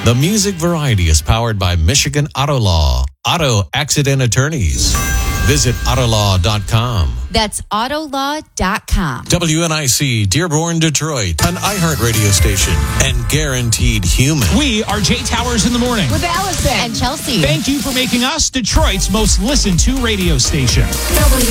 The Music Variety is powered by Michigan Auto Law, Auto Accident Attorneys. Visit Autolaw.com. That's Autolaw.com. WNIC, Dearborn, Detroit, an iHeartRadio station, and Guaranteed Human. We are Jay Towers in the morning. With Allison and Chelsea. Thank you for making us Detroit's most listened to radio station.